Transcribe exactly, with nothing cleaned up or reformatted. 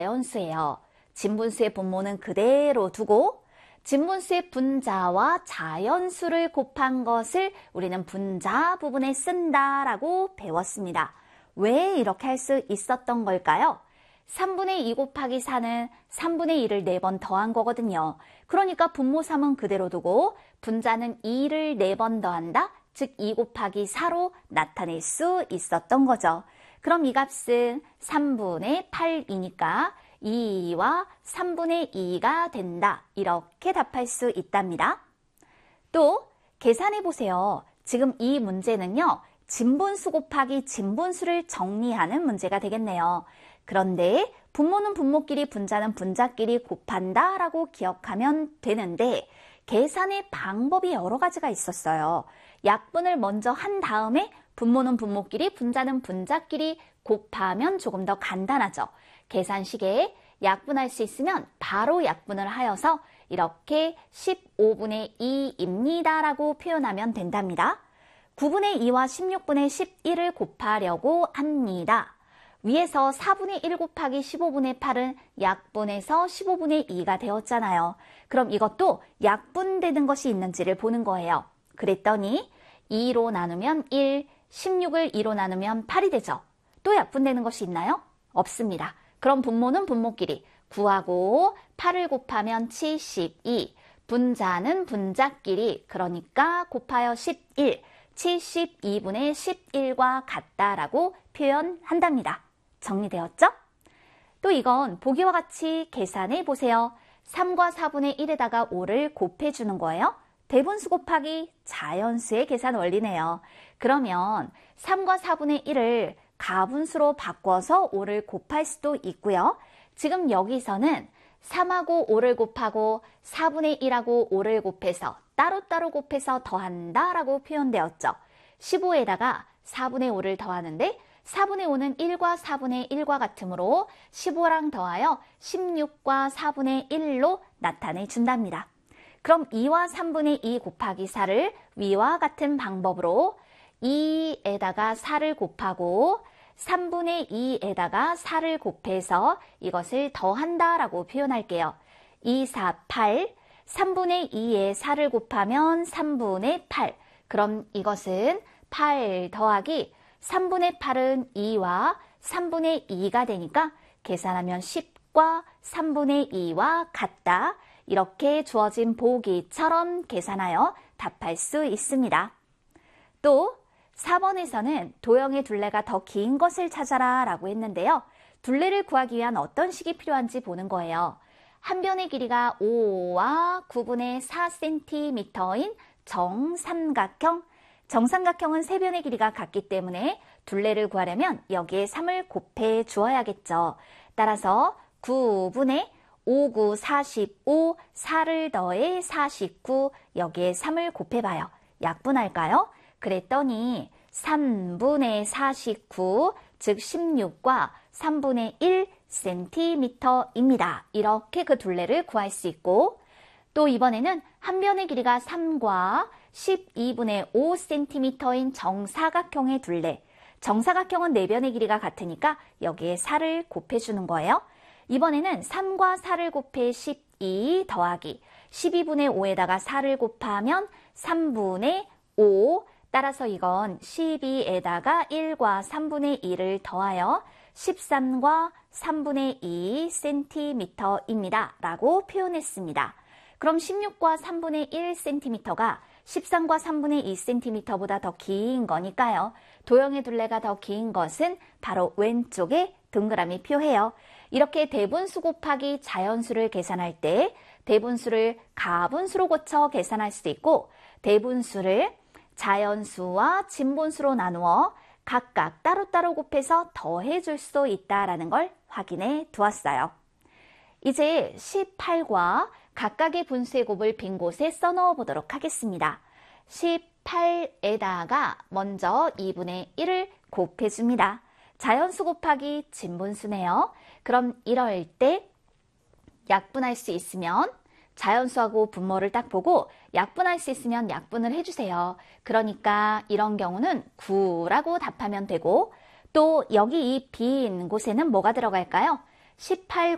자연수예요. 진분수의 분모는 그대로 두고 진분수의 분자와 자연수를 곱한 것을 우리는 분자 부분에 쓴다라고 배웠습니다. 왜 이렇게 할 수 있었던 걸까요? 삼분의 이 곱하기 사는 삼분의 일을 네 번 더한 거거든요. 그러니까 분모 삼은 그대로 두고 분자는 이를 네 번 더한다. 즉 이 곱하기 사로 나타낼 수 있었던 거죠. 그럼 이 값은 삼분의 팔이니까 이와 삼분의 이가 된다. 이렇게 답할 수 있답니다. 또 계산해 보세요. 지금 이 문제는요. 진분수 곱하기 진분수를 정리하는 문제가 되겠네요. 그런데 분모는 분모끼리 분자는 분자끼리 곱한다 라고 기억하면 되는데 계산의 방법이 여러 가지가 있었어요. 약분을 먼저 한 다음에 분모는 분모끼리 분자는 분자끼리 곱하면 조금 더 간단하죠. 계산식에 약분할 수 있으면 바로 약분을 하여서 이렇게 십오분의 이입니다 라고 표현하면 된답니다. 구분의 이와 십육분의 십일을 곱하려고 합니다. 위에서 사분의 일 곱하기 십오분의 팔은 약분해서 십오분의 이가 되었잖아요. 그럼 이것도 약분되는 것이 있는지를 보는 거예요. 그랬더니 이로 나누면 일, 십육을 이로 나누면 팔이 되죠. 또 약분되는 것이 있나요? 없습니다. 그럼 분모는 분모끼리 구하고 팔을 곱하면 칠십이, 분자는 분자끼리 그러니까 곱하여 십일, 칠십이분의 십일과 같다라고 표현한답니다. 정리되었죠? 또 이건 보기와 같이 계산해 보세요. 삼과 사분의 일에다가 오를 곱해주는 거예요. 대분수 곱하기 자연수의 계산 원리네요. 그러면 삼과 사분의 일을 가분수로 바꿔서 오를 곱할 수도 있고요. 지금 여기서는 삼하고 오를 곱하고 사분의 일하고 오를 곱해서 따로따로 곱해서 더한다 라고 표현되었죠. 십오에다가 사분의 오를 더하는데 사분의 오는 일과 사분의 일과 같으므로 십오랑 더하여 십육과 사분의 일로 나타내 준답니다. 그럼 이와 삼분의 이 곱하기 사를 위와 같은 방법으로 이에다가 사를 곱하고 삼분의 이에다가 사를 곱해서 이것을 더한다 라고 표현할게요. 이, 사, 팔, 삼분의 이에 사를 곱하면 삼분의 팔. 그럼 이것은 팔 더하기 삼분의 팔은 이와 삼분의 이가 되니까 계산하면 십과 삼분의 이와 같다. 이렇게 주어진 보기처럼 계산하여 답할 수 있습니다. 또 사 번에서는 도형의 둘레가 더 긴 것을 찾아라 라고 했는데요. 둘레를 구하기 위한 어떤 식이 필요한지 보는 거예요. 한 변의 길이가 오와 구분의 사 센티미터인 정삼각형. 정삼각형은 세 변의 길이가 같기 때문에 둘레를 구하려면 여기에 삼을 곱해 주어야겠죠. 따라서 구분의 오, 구, 사십오, 사를 더해 사십구, 여기에 삼을 곱해봐요. 약분할까요? 그랬더니 삼분의 사십구, 즉 십육과 삼분의 일 센티미터입니다. 이렇게 그 둘레를 구할 수 있고 또 이번에는 한 변의 길이가 삼과 십이분의 오 센티미터인 정사각형의 둘레. 정사각형은 네 변의 길이가 같으니까 여기에 사를 곱해주는 거예요. 이번에는 삼과 사를 곱해 십이 더하기 십이분의 오에다가 사를 곱하면 삼분의 오. 따라서 이건 십이에다가 일과 삼분의 일을 더하여 십삼과 삼분의 이 센티미터입니다. 라고 표현했습니다. 그럼 십육과 삼분의 일 센티미터가 십삼과 삼분의 이 센티미터보다 더 긴 거니까요. 도형의 둘레가 더 긴 것은 바로 왼쪽에 동그라미 표해요. 이렇게 대분수 곱하기 자연수를 계산할 때 대분수를 가분수로 고쳐 계산할 수도 있고 대분수를 자연수와 진분수로 나누어 각각 따로따로 곱해서 더해줄 수도 있다는 걸 확인해 두었어요. 이제 십팔과 각각의 분수의 곱을 빈 곳에 써넣어 보도록 하겠습니다. 십팔에다가 먼저 이분의 일을 곱해줍니다. 자연수 곱하기 진분수네요. 그럼 이럴 때 약분할 수 있으면 자연수하고 분모를 딱 보고 약분할 수 있으면 약분을 해주세요. 그러니까 이런 경우는 구라고 답하면 되고 또 여기 이 빈 곳에는 뭐가 들어갈까요? 십팔